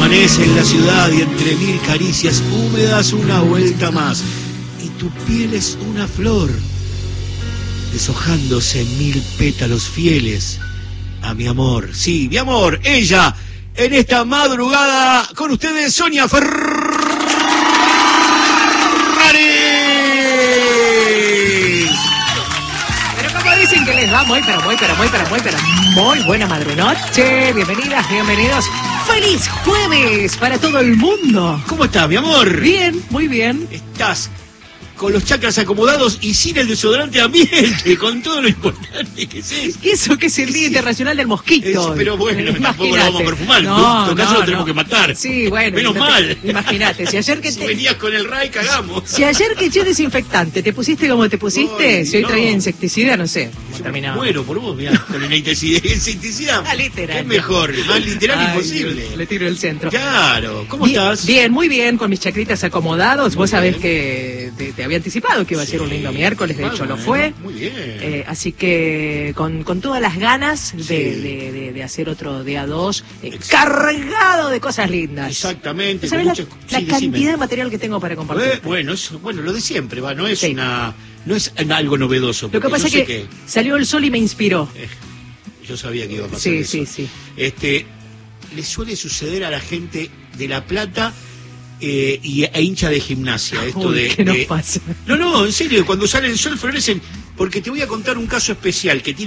Amanece en la ciudad y entre mil caricias húmedas una vuelta más. Y tu piel es una flor, deshojándose en mil pétalos fieles a mi amor. Sí, mi amor, ella, en esta madrugada, con ustedes, Sonia Ferrari. Pero como dicen que les va muy buena madrunoche. Bienvenidas, bienvenidos. ¡Feliz jueves para todo el mundo! ¿Cómo estás, mi amor? Bien, muy bien. Estás con los chakras acomodados y sin el desodorante ambiente, con todo lo importante que es. ¿Y eso que es el Día Internacional del Mosquito? Pero bueno, tampoco lo vamos a perfumar. No, en todo caso lo tenemos que matar. Sí, bueno. Menos mal. Imagínate, si ayer que si venías con el RAI, cagamos. Si ayer que eché desinfectante, te pusiste como te pusiste, si hoy traía insecticida, no sé. Terminaba. Bueno, por vos, mirá, con el insecticida. Literal. Es mejor, más literal imposible. Le tiro el centro. Claro, ¿cómo estás? Bien, muy bien, con mis chacritas acomodados. Vos sabés que te había anticipado que iba a ser un lindo miércoles, de hecho lo fue. Muy bien. Así que con todas las ganas de hacer otro día 2, cargado de cosas lindas. Exactamente. ¿Sabés la cantidad de material que tengo para compartir? Bueno, lo de siempre, no es no es algo novedoso. Lo que pasa es que salió el sol y me inspiró. Yo sabía que iba a pasar eso. Sí. Le suele suceder a la gente de La Plata e hincha de gimnasia. Esto ¿Qué nos pasa? No, en serio, cuando sale el sol florecen. Porque te voy a contar un caso especial que tiene